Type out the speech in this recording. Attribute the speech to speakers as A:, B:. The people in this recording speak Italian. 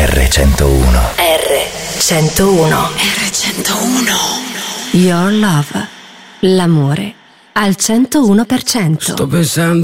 A: R101.
B: R101. Your Love. L'amore al 101%.
C: Sto pensando